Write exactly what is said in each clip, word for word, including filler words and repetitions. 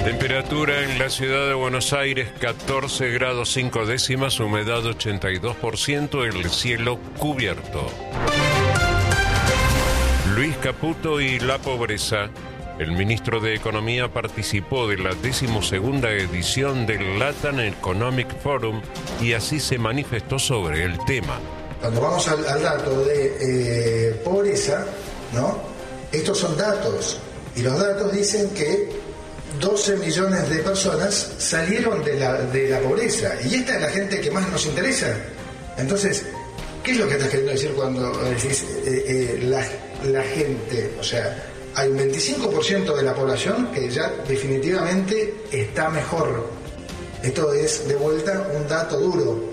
Temperatura en la ciudad de Buenos Aires, catorce grados cinco décimas, humedad ochenta y dos por ciento, el cielo cubierto. Luis Caputo y la pobreza. El ministro de Economía participó de la decimosegunda edición del Latin Economic Forum y así se manifestó sobre el tema. Cuando vamos al, al dato de eh, pobreza, ¿no? Estos son datos, y los datos dicen que doce millones de personas salieron de la, de la pobreza, y esta es la gente que más nos interesa. Entonces, ¿qué es lo que estás queriendo decir cuando decís eh, eh, la, la gente? O sea, hay un veinticinco por ciento de la población que ya definitivamente está mejor. Esto es, de vuelta, un dato duro.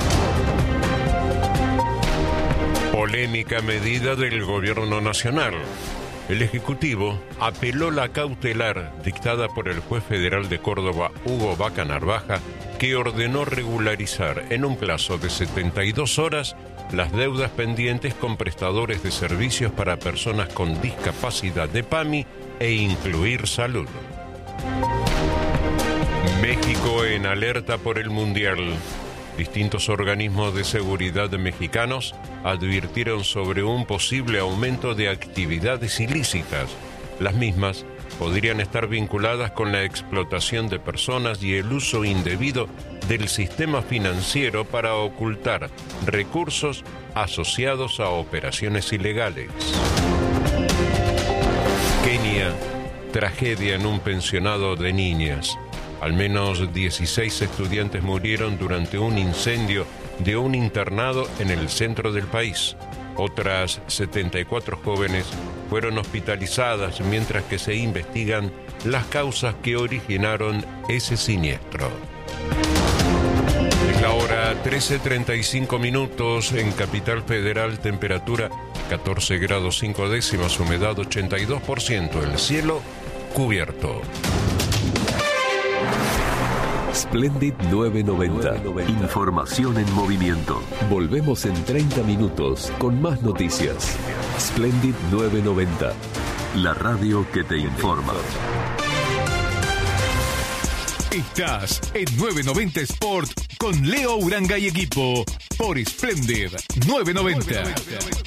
Polémica medida del gobierno nacional. El Ejecutivo apeló la cautelar dictada por el juez federal de Córdoba, Hugo Vaca Narvaja, que ordenó regularizar en un plazo de setenta y dos horas las deudas pendientes con prestadores de servicios para personas con discapacidad de PAMI e incluir salud. México en alerta por el Mundial. Distintos organismos de seguridad mexicanos advirtieron sobre un posible aumento de actividades ilícitas. Las mismas podrían estar vinculadas con la explotación de personas y el uso indebido del sistema financiero para ocultar recursos asociados a operaciones ilegales. Kenia, tragedia en un pensionado de niñas. Al menos dieciséis estudiantes murieron durante un incendio de un internado en el centro del país. Otras setenta y cuatro jóvenes fueron hospitalizadas mientras que se investigan las causas que originaron ese siniestro. Es la hora trece treinta y cinco minutos en Capital Federal, temperatura catorce grados cinco décimas, humedad ochenta y dos por ciento, el cielo cubierto. Splendid novecientos noventa. Información en movimiento. Volvemos en treinta minutos con más noticias. Splendid novecientos noventa. La radio que te informa. Estás en novecientos noventa Sport con Leo Uranga y equipo por Splendid novecientos noventa.